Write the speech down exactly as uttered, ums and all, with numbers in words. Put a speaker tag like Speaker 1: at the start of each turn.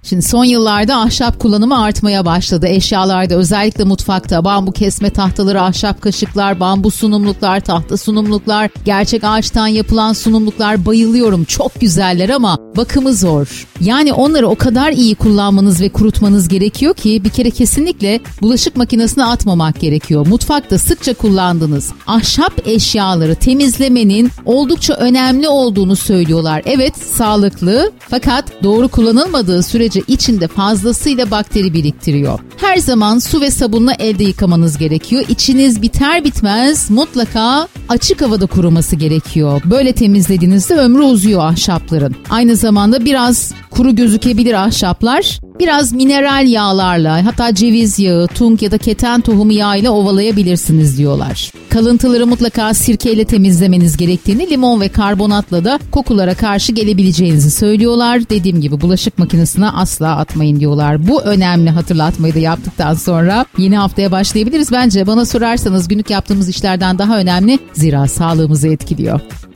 Speaker 1: Şimdi son yıllarda ahşap kullanımı artmaya başladı. Eşyalarda, özellikle mutfakta bambu kesme tahtaları, ahşap kaşıklar, bambu sunumluklar, tahta sunumluklar, gerçek ağaçtan yapılan sunumluklar, bayılıyorum. Çok güzeller ama bakımı zor. Yani onları o kadar iyi kullanmanız ve kurutmanız gerekiyor ki bir kere kesinlikle bulaşık makinesine atmamak gerekiyor. Mutfakta sıkça kullandığınız ahşap eşyaları temizlemenin oldukça önemli olduğunu söylüyorlar. Evet, sağlıklı, fakat doğru kullanılmadığı sürece içinde fazlasıyla bakteri biriktiriyor. Her zaman su ve sabunla elde yıkamanız gerekiyor. İçiniz biter bitmez mutlaka açık havada kuruması gerekiyor. Böyle temizlediğinizde ömrü uzuyor ahşapların. Aynı zamanda biraz kuru gözükebilir ahşaplar. Biraz mineral yağlarla, hatta ceviz yağı, tung ya da keten tohumu yağıyla ovalayabilirsiniz diyorlar. Kalıntıları mutlaka sirkeyle temizlemeniz gerektiğini, limon ve karbonatla da kokulara karşı gelebileceğinizi söylüyorlar. Dediğim gibi bulaşık makinesine asla atmayın diyorlar. Bu önemli hatırlatmayı da yaptıktan sonra yeni haftaya başlayabiliriz. Bence bana sorarsanız günlük yaptığımız işlerden daha önemli, zira sağlığımızı etkiliyor.